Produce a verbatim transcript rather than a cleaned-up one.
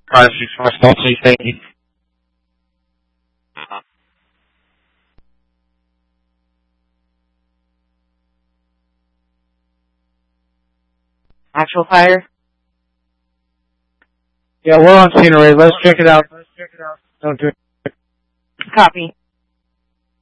five six four, stall, please, thank you. Actual fire? Yeah, we're on scene already. Let's check it out. Don't do it. Copy.